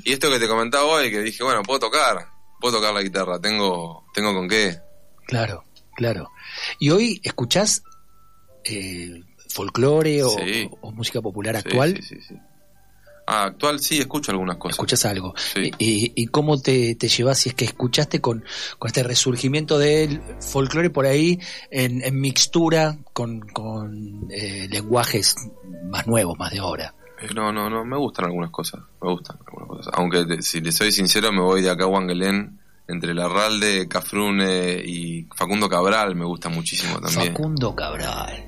Y esto que te comentaba hoy, que dije, bueno, puedo tocar la guitarra, tengo con qué. Claro. ¿Y hoy escuchás folclore Sí. o música popular actual? Sí. Actual sí, escucho algunas cosas. ¿Escuchás algo? Sí. ¿Y cómo te llevas si es que escuchaste con este resurgimiento del folclore por ahí en mixtura con lenguajes más nuevos, más de ahora? No, me gustan algunas cosas. Aunque si le soy sincero, me voy de acá a Wangelén, entre Larralde, Cafrune y Facundo Cabral, me gusta muchísimo también. Facundo Cabral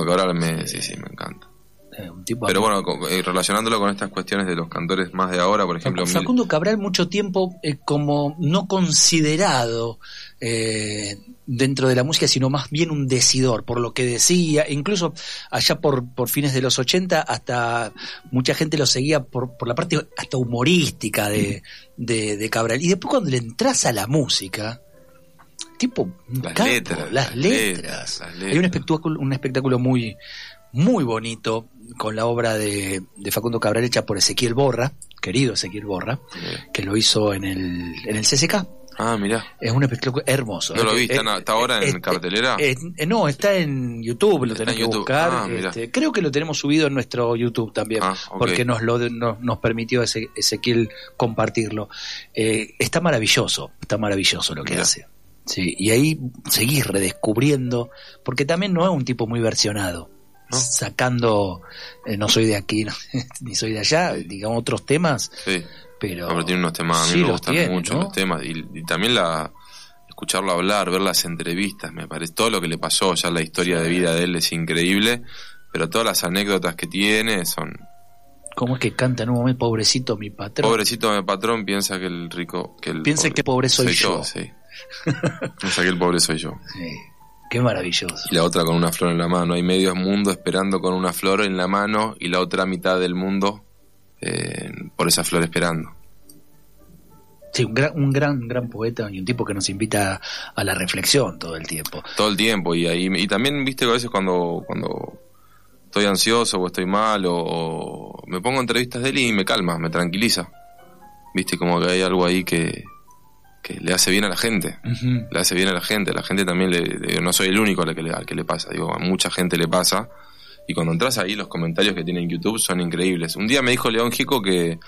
sí, me encanta. Un tipo. Pero bueno, relacionándolo con estas cuestiones de los cantores más de ahora, por ejemplo... Facundo Cabral mucho tiempo como no considerado dentro de la música, sino más bien un decidor, por lo que decía, incluso allá por fines de los 80, hasta mucha gente lo seguía por la parte hasta humorística de Cabral. Y después cuando le entras a la música... tipo las letras. Hay un espectáculo muy muy bonito con la obra de Facundo Cabral hecha por Ezequiel Borra, querido Ezequiel Borra, que lo hizo en el CCK. Ah, mirá. Es un espectáculo hermoso. ¿No lo vi? ¿Está ahora en cartelera? No, está en YouTube, lo tenés que buscar. Ah, creo que lo tenemos subido en nuestro YouTube también, okay. Porque nos permitió Ezequiel compartirlo. Está maravilloso lo que hace. Sí, y ahí seguís redescubriendo, porque también no es un tipo muy versionado, ¿no? Sacando no soy de aquí, ni soy de allá, digamos otros temas, sí. Pero tiene unos temas, a mí me gustan mucho, ¿no? Los temas, y también escucharlo hablar, ver las entrevistas, me parece, todo lo que le pasó, ya la historia de vida de él es increíble, pero todas las anécdotas que tiene son... ¿Cómo es que canta en un momento, pobrecito mi patrón? Pobrecito mi patrón piensa que el rico... Piensa que pobre soy yo. Sí. Piensa que el pobre soy yo. Sí. Qué maravilloso. Y la otra con una flor en la mano. Hay medio mundo esperando con una flor en la mano y la otra mitad del mundo por esa flor esperando. Sí, un gran poeta y un tipo que nos invita a la reflexión todo el tiempo. Todo el tiempo. Y también, viste, que a veces cuando estoy ansioso o estoy mal o me pongo entrevistas de él y me calma, me tranquiliza. Viste, como que hay algo ahí que le hace bien a la gente. Uh-huh. Le hace bien a la gente también no soy el único al que le pasa, digo, a mucha gente le pasa, y cuando entras ahí los comentarios que tiene en YouTube son increíbles. Un día me dijo León Gieco, que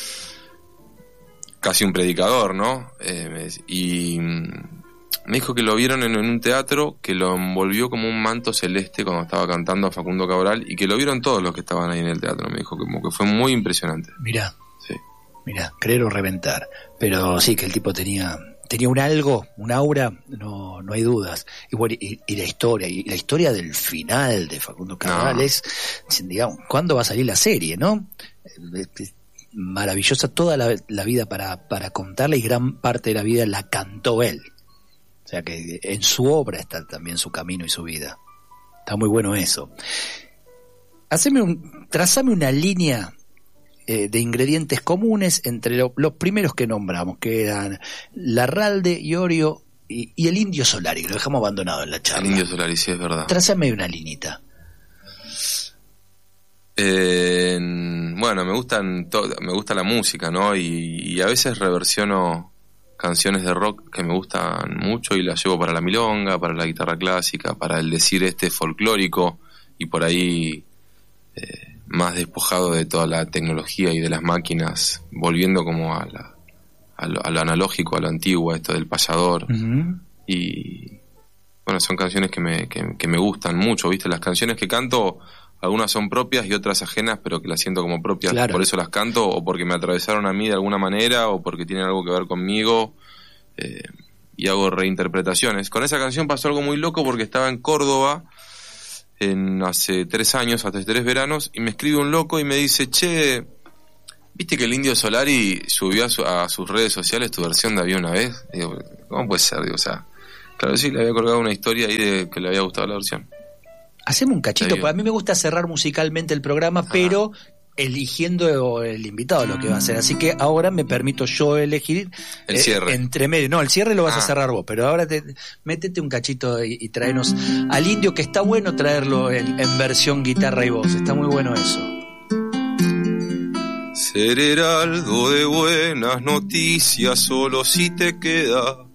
casi un predicador, ¿no? Y me dijo que lo vieron en un teatro, que lo envolvió como un manto celeste cuando estaba cantando a Facundo Cabral, y que lo vieron todos los que estaban ahí en el teatro. Me dijo como que fue muy impresionante. Mirá, creer o reventar. Pero sí, que el tipo tenía un algo, un aura, no hay dudas. Y bueno, y la historia del final de Facundo Cabral es, digamos, ¿cuándo va a salir la serie, no? Maravillosa toda la vida para contarla, y gran parte de la vida la cantó él. O sea que en su obra está también su camino y su vida. Está muy bueno eso. Trazame una línea de ingredientes comunes entre los primeros que nombramos, que eran Larralde, Iorio y el Indio Solari, que lo dejamos abandonado en la charla. El Indio Solari, sí, es verdad. Trázame una linita. Bueno, me gusta la música, ¿no? Y a veces reversiono canciones de rock que me gustan mucho y las llevo para la milonga, para la guitarra clásica, para el decir folclórico, y por ahí más despojado de toda la tecnología y de las máquinas, volviendo como a lo analógico, a lo antiguo, esto del payador. Uh-huh. Y bueno, son canciones que me gustan mucho, ¿viste? Las canciones que canto, algunas son propias y otras ajenas, pero que las siento como propias, claro. Por eso las canto, o porque me atravesaron a mí de alguna manera, o porque tienen algo que ver conmigo, y hago reinterpretaciones. Con esa canción pasó algo muy loco, porque estaba en Córdoba hace 3 años, hace 3 veranos, y me escribe un loco y me dice: che, ¿viste que el Indio Solari subió a sus redes sociales tu versión de Había una vez? Digo, ¿cómo puede ser? Digo, o sea, claro, sí, le había colgado una historia ahí de que le había gustado la versión. Hacemos un cachito, porque a mí me gusta cerrar musicalmente el programa, pero eligiendo el invitado lo que va a hacer. Así que ahora me permito yo elegir el cierre. Entre medio. No, el cierre lo vas a cerrar vos, pero ahora métete un cachito y tráenos al Indio, que está bueno traerlo en versión guitarra y voz. Está muy bueno eso. Ser heraldo de buenas noticias solo si te queda